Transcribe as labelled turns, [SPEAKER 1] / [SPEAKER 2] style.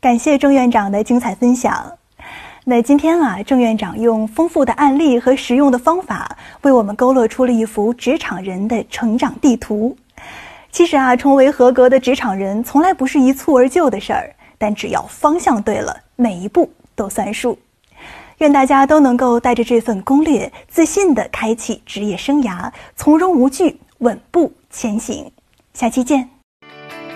[SPEAKER 1] 感谢郑院长的精彩分享。那今天郑院长用丰富的案例和实用的方法，为我们勾勒出了一幅职场人的成长地图。其实成为合格的职场人，从来不是一蹴而就的事儿，但只要方向对了，每一步都算数。愿大家都能够带着这份攻略，自信地开启职业生涯，从容无惧，稳步前行。下期见。